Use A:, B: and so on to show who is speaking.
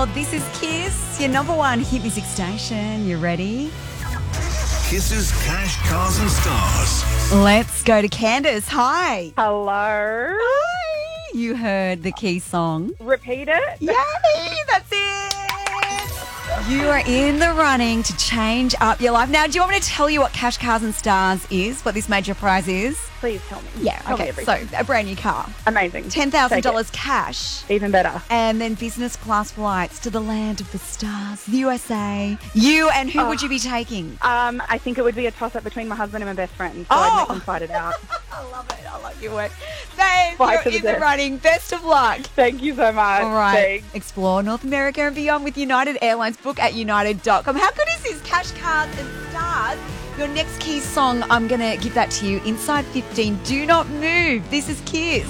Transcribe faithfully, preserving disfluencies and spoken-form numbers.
A: This is Kiss, your number one hit music station. You ready?
B: Kiss's Cash, Cars and Stars.
A: Let's go to Candace. Hi.
C: Hello.
A: Hi. You heard the key song.
C: Repeat it.
A: Yay, that's it. You are in the running to change up your life. Now, do you want me to tell you what Cash, Cars and Stars is, what this major prize is?
C: Please tell me.
A: Yeah,
C: Tell me
A: okay.
C: everything.
A: So, a brand new car.
C: Amazing.
A: ten thousand dollars
C: Take
A: cash.
C: it. Even better.
A: And then business class flights to the land of the stars, the U S A. You and who
C: Oh.
A: would you be taking?
C: Um, I think it would be a toss-up between my husband and my best friend, so
A: Oh.
C: I'd make them fight it out.
A: I love it. I love your work. Babe,
C: Fight to
A: you're
C: the
A: in the
C: death.
A: running. Best of luck.
C: Thank you so much.
A: All right.
C: Thanks.
A: Explore North America and beyond with United Airlines. Book at united dot com. How good is this? Cash, Cards and Stars. Your next key song, I'm going to give that to you inside fifteen. Do not move. This is Kiss.